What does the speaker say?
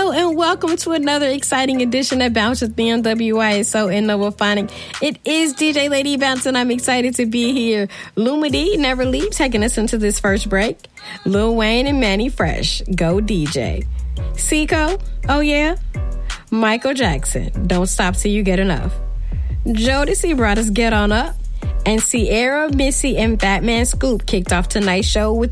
Hello and welcome to another exciting edition of Bounce with me on WYSO and Novophonic. It is DJ Lady Bounce and I'm excited to be here. Lumidee, Never Leave, taking us into this first break. Lil Wayne and Mannie Fresh, Go DJ. Seiko, Oh Yeah. Michael Jackson, Don't Stop Till You Get Enough. Jodeci brought us Get On Up. And Sierra, Missy, and Batman Scoop kicked off tonight's show with